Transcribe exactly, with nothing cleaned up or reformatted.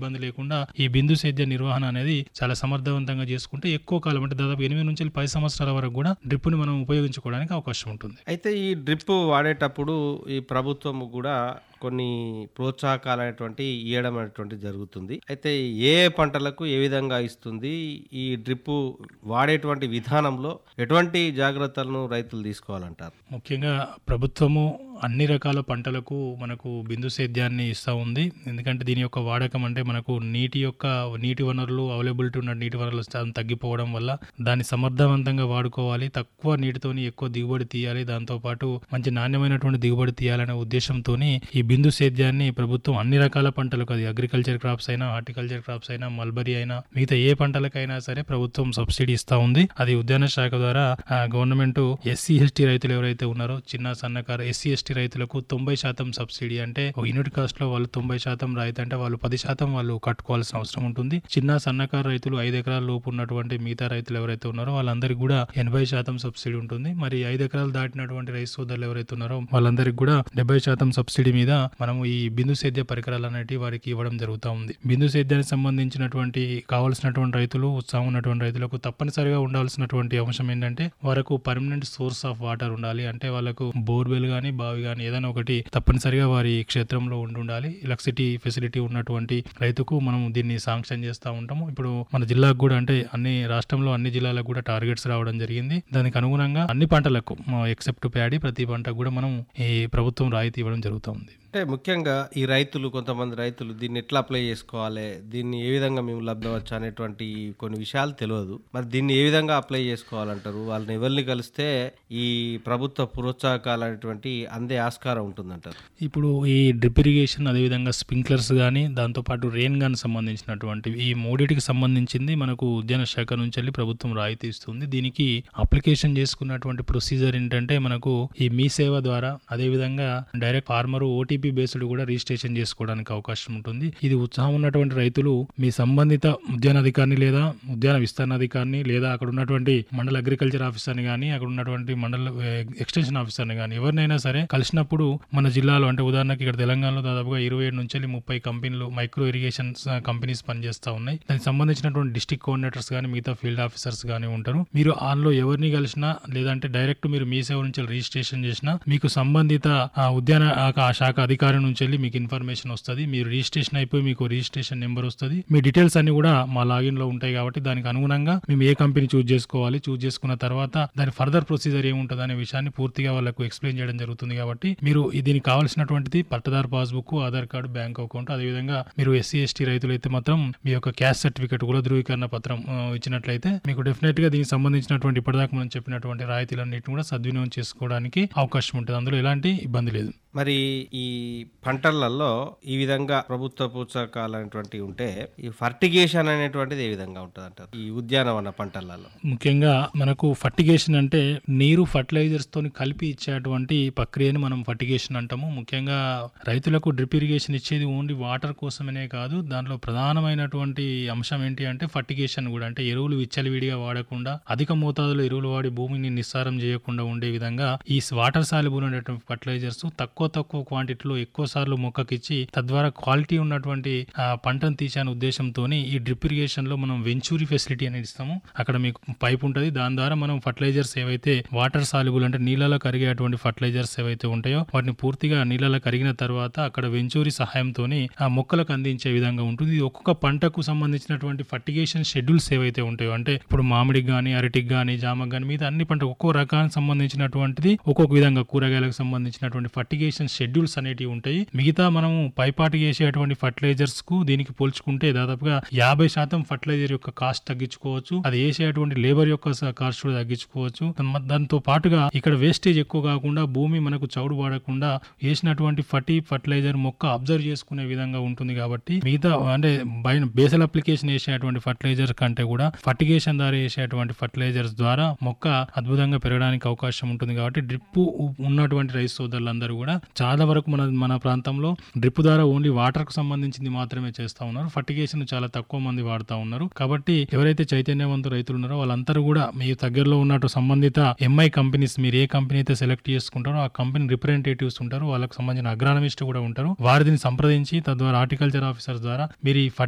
ఇబ్బంది లేకుండా ఈ బిందు సేద్య నిర్వహణ అనేది చాలా సమర్థవంతంగా చేసుకుంటే ఎక్కువ కాలం అంటే దాదాపు ఎనిమిది నుంచి పది సంవత్సరాల వరకు కూడా డ్రిప్ ని మనం ఉపయోగించుకోవడానికి అవకాశం ఉంటుంది. అయితే ఈ డ్రిప్ వాడేటప్పుడు ఈ ప్రభుత్వం కూడా కొన్ని ప్రోత్సాహకాలు అనేటువంటి ఇవ్వడం అనేటువంటి జరుగుతుంది. అయితే ఏ ఏ పంటలకు ఏ విధంగా ఇస్తుంది, ఈ డ్రిప్ వాడేటువంటి విధానంలో ఎటువంటి జాగ్రత్తలను రైతులు తీసుకోవాలంటారు? ముఖ్యంగా ప్రభుత్వము అన్ని రకాల పంటలకు మనకు బిందు సేద్యాన్ని ఇస్తూ ఉంది. ఎందుకంటే దీని యొక్క వాడకం అంటే మనకు నీటి యొక్క నీటి వనరులు అవైలబిలిటీ ఉన్న నీటి వనరులు శాతం తగ్గిపోవడం వల్ల దాన్ని సమర్థవంతంగా వాడుకోవాలి, తక్కువ నీటితోని ఎక్కువ దిగుబడి తీయాలి, దాంతోపాటు మంచి నాణ్యమైనటువంటి దిగుబడి తీయాలనే ఉద్దేశంతో ఈ బిందు సేద్యాన్ని ప్రభుత్వం అన్ని రకాల పంటలకు, అది అగ్రికల్చర్ క్రాప్స్ అయినా, హార్టికల్చర్ క్రాప్స్ అయినా, మల్బరీ అయినా, మిగతా ఏ పంటలకైనా సరే ప్రభుత్వం సబ్సిడీ ఇస్తా ఉంది. అది ఉద్యాన శాఖ ద్వారా గవర్నమెంట్ ఎస్సీ ఎస్టీ రైతులు ఎవరైతే ఉన్నారో చిన్న సన్నకారు ఎస్సీ ఎస్టీ రైతులకు తొంభై శాతం సబ్సిడీ, అంటే యూనిట్ కాస్ట్ లో వాళ్ళు తొంభై శాతం రాయితీ, అంటే వాళ్ళు పది శాతం వాళ్ళు కట్టుకోవాల్సిన అవసరం ఉంటుంది. చిన్న సన్నకారు రైతులు ఐదు ఎకరాల లోపు ఉన్నటువంటి మిగతా రైతులు ఎవరైతే ఉన్నారో వాళ్ళందరికీ కూడా ఎనభై శాతం సబ్సిడీ ఉంటుంది. మరి ఐదు ఎకరాలు దాటినటువంటి రైతు సోదరులు ఎవరైతే ఉన్నారో వాళ్ళందరికీ కూడా డెబ్బై శాతం సబ్సిడీ మీద మనము ఈ బిందు సేద్య పరికరాలు అనేవి వారికి ఇవ్వడం జరుగుతూ ఉంది. బిందు సేద్యానికి సంబంధించినటువంటి కావాల్సినటువంటి రైతులు, ఉత్సాహం ఉన్నటువంటి రైతులకు తప్పనిసరిగా ఉండాల్సినటువంటి అంశం ఏంటంటే వారికి పర్మనెంట్ సోర్స్ ఆఫ్ వాటర్ ఉండాలి. అంటే వాళ్ళకు బోర్వెల్ గానీ బావి గానీ ఏదైనా ఒకటి తప్పనిసరిగా వారి క్షేత్రంలో ఉండి ఉండాలి. ఎలక్ట్రిసిటీ ఫెసిలిటీ ఉన్నటువంటి రైతుకు మనం దీన్ని శాంక్షన్ చేస్తూ ఉంటాము. ఇప్పుడు మన జిల్లాకు కూడా అంటే అన్ని రాష్ట్రంలో అన్ని జిల్లాలకు కూడా టార్గెట్స్ రావడం జరిగింది. దానికి అనుగుణంగా అన్ని పంటలకు ఎక్సెప్ట్ ప్యాడీ ప్రతి పంటకు కూడా మనం ఈ ప్రభుత్వం రాయితీ ఇవ్వడం జరుగుతుంది. అంటే ముఖ్యంగా ఈ రైతులు, కొంతమంది రైతులు దీన్ని ఎట్లా అప్లై చేసుకోవాలి, దీన్ని ఏ విధంగా మేము లభ్యవచ్చు అనేటువంటి కొన్ని విషయాలు తెలియదు. మరి దీన్ని ఏ విధంగా అప్లై చేసుకోవాలంటారు? వాళ్ళని ఎవరిని కలిస్తే ఈ ప్రభుత్వ ప్రోత్సాహకాలు అనేటువంటి అందే ఆస్కారం ఉంటుందంటారు? ఇప్పుడు ఈ డ్రిప్ ఇరిగేషన్, అదేవిధంగా స్ప్రింక్లర్స్ కానీ, దాంతోపాటు రెయిన్ గన్ సంబంధించినటువంటి ఈ మూడింటికి సంబంధించింది మనకు ఉద్యాన శాఖ నుంచి వెళ్ళి ప్రభుత్వం రాయితీ ఇస్తుంది. దీనికి అప్లికేషన్ చేసుకున్నటువంటి ప్రొసీజర్ ఏంటంటే మనకు ఈ మీ సేవ ద్వారా, అదేవిధంగా డైరెక్ట్ ఫార్మర్ ఓటీపీ బేస్డ్ కూడా రిజిస్ట్రేషన్ చేసుకోవడానికి అవకాశం ఉంటుంది. ఇది ఉత్సాహం ఉన్నటువంటి రైతులు మీ సంబంధిత ఉద్యానాధికారిని లేదా ఉద్యాన విస్తరణాధికారిని లేదా అక్కడ ఉన్నటువంటి మండల అగ్రికల్చర్ ఆఫీసర్ని కానీ, అక్కడ ఉన్నటువంటి మండల ఎక్స్టెన్షన్ ఆఫీసర్ని కానీ ఎవరినైనా సరే కలిసినప్పుడు మన జిల్లాలో అంటే ఉదాహరణకి ఇక్కడ తెలంగాణలో దాదాపుగా ఇరవై ఏడు నుంచి ముప్పై కంపెనీలు మైక్రో ఇరిగేషన్ కంపెనీస్ పనిచేస్తా ఉన్నాయి. దానికి సంబంధించినటువంటి డిస్ట్రిక్ట్ కోఆర్డినేటర్స్ కానీ, మిగతా ఫీల్డ్ ఆఫీసర్స్ కానీ ఉంటారు. మీరు ఆన్లో ఎవరిని కలిసినా లేదంటే డైరెక్ట్ మీరు మీ సేవ నుంచి రిజిస్ట్రేషన్ చేసినా మీకు సంబంధిత ఉద్యాన శాఖ అధికారి నుంచి వెళ్ళి మీకు ఇన్ఫర్మేషన్ వస్తుంది. మీరు రిజిస్ట్రేషన్ అయిపోయి మీకు రిజిస్ట్రేషన్ నెంబర్ వస్తుంది. మీ డీటెయిల్స్ అన్ని కూడా మా లాగిన్ లో ఉంటాయి. కాబట్టి దానికి అనుగుణంగా మేము ఏ కంపెనీ చూజ్ చేసుకోవాలి, చూజ్ చేసుకున్న తర్వాత దాని ఫర్దర్ ప్రొసీజర్ ఏముంటుంది అనే విషయాన్ని పూర్తిగా వాళ్ళకు ఎక్స్ప్లెయిన్ చేయడం జరుగుతుంది. కాబట్టి మీరు దీనికి కావాల్సినటువంటిది pattadar passbook, Aadhaar card, bank account, అదేవిధంగా మీరు ఎస్సీ ఎస్టీ రైతులు అయితే మాత్రం మీ యొక్క క్యాస్ట్ సర్టిఫికేట్ కూడా ధృవీకరణ పత్రం ఇచ్చినట్లయితే మీకు డెఫినెట్ గా దీనికి సంబంధించినటువంటి ఇప్పటిదాకా మనం చెప్పినటువంటి రాయితీలన్నింటినీ కూడా సద్వినియోగం చేసుకోవడానికి అవకాశం ఉంటుంది. అందులో ఎలాంటి ఇబ్బంది లేదు. మరి ఈ పంటలలో ఈ విధంగా ప్రభుత్వ ప్రోత్సాహకాలు అనేటువంటివి ఉంటే ఈ ఫర్టిగేషన్ అనేటువంటిది ఏ విధంగా ఉంటుంది అంటారు ఈ ఉద్యానవన పంటలలో? ముఖ్యంగా మనకు ఫర్టిగేషన్ అంటే నీరు ఫర్టిలైజర్స్ తోని కలిపి ఇచ్చేటువంటి ప్రక్రియని మనం ఫర్టిగేషన్ అంటాము. ముఖ్యంగా రైతులకు డ్రిప్ ఇరిగేషన్ ఇచ్చేది ఓన్లీ వాటర్ కోసమనే కాదు, దాంట్లో ప్రధానమైనటువంటి అంశం ఏంటి అంటే ఫర్టిగేషన్ కూడా. అంటే ఎరువులు విచ్చలవిడిగా వాడకుండా అధిక మోతాదులో ఎరువులు వాడి భూమిని నిస్సారం చేయకుండా ఉండే విధంగా ఈ వాటర్ సాల్యుబుల్ అనేటువంటి ఫర్టిలైజర్స్ తక్కువ తక్కువ క్వాంటిటీలో ఎక్కువ సార్లు మొక్కకిచ్చి తద్వారా క్వాలిటీ ఉన్నటువంటి పంటను తీసే ఉద్దేశంతో ఈ డ్రిప్ ఇరిగేషన్ లో మనం వెంచూరీ ఫెసిలిటీ అనేది ఇస్తాము. అక్కడ మీకు పైప్ ఉంటుంది. దాని ద్వారా మనం ఫర్టిలైజర్స్ ఏవైతే వాటర్ సాల్యుబుల్ అంటే నీళ్ళలో కరిగేటువంటి ఫర్టిలైజర్స్ ఏవైతే ఉంటాయో వాటిని పూర్తిగా నీళ్ళలో కరిగిన తర్వాత అక్కడ వెంచూరీ సహాయంతో ఆ మొక్కలకు అందించే విధంగా ఉంటుంది. ఒక్కొక్క పంటకు సంబంధించినటువంటి ఫర్టిగేషన్ షెడ్యూల్స్ ఏవైతే ఉంటాయో, అంటే ఇప్పుడు మామిడికి గానీ, అరటికి గానీ, జామకు గానీ, మీద అన్ని పంట ఒక్కో రకానికి సంబంధించినటువంటిది ఒక్కొక్క విధంగా కూరగాయలకు సంబంధించినటువంటి ఫర్టిగేషన్ షెడ్యూల్స్ అనేటివి ఉంటాయి. మిగతా మనము పైపాటి చేసేటువంటి ఫర్టిలైజర్స్ కు దీనికి పోల్చుకుంటే దాదాపుగా యాభై శాతం ఫర్టిలైజర్ యొక్క కాస్ట్ తగ్గించుకోవచ్చు. అది వేసేటువంటి లేబర్ యొక్క కాస్ట్ కూడా తగ్గించుకోవచ్చు. దాంతో పాటుగా ఇక్కడ వేస్టేజ్ ఎక్కువ కాకుండా భూమి మనకు చౌడు పడకుండా వేసినటువంటి ఫర్టి ఫర్టిలైజర్ మొక్క అబ్జర్వ్ చేసుకునే విధంగా ఉంటుంది. కాబట్టి మిగతా అంటే బయట బేసల్ అప్లికేషన్ వేసేటువంటి ఫర్టిలైజర్ కంటే కూడా ఫర్టిగేషన్ ద్వారా వేసేటువంటి ఫర్టిలైజర్స్ ద్వారా మొక్క అద్భుతంగా పెరగడానికి అవకాశం ఉంటుంది. కాబట్టి డ్రిప్ ఉన్నటువంటి రైతు సోదరులందరూ కూడా చాలా వరకు మన మన ప్రాంతంలో డ్రిప్ ద్వారా ఓన్లీ వాటర్ కు సంబంధించింది మాత్రమే చేస్తా ఉన్నారు. ఫర్టిగేషన్ చాలా తక్కువ మంది వాడుతా ఉన్నారు. కాబట్టి ఎవరైతే చైతన్యవంతులు రైతులు ఉన్నారో వాళ్ళందరూ కూడా మీ దగ్గరలో ఉన్నట్టు సంబంధిత ఎంఐ కంపెనీస్, మీరు ఏ కంపెనీ అయితే సెలెక్ట్ చేసుకుంటారో ఆ కంపెనీ రిప్రజెంటేటివ్స్ ఉంటారు, వాళ్ళకి సంబంధించిన అగ్రానమిస్ట్ కూడా ఉంటారు. వారిని సంప్రదించి తద్వారా హార్టికల్చర్ ఆఫీసర్స్ ద్వారా మీరు ఈ